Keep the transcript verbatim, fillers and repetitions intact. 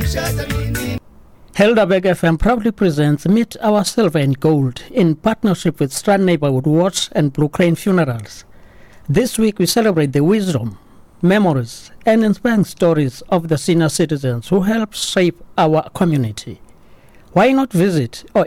Helderberg F M proudly presents Meet Our Silver and Gold in partnership with Strand Neighborhood Watch and Blue Crane Funerals. This week we celebrate the wisdom, memories, and inspiring stories of the senior citizens who helped shape our community. Why not visit or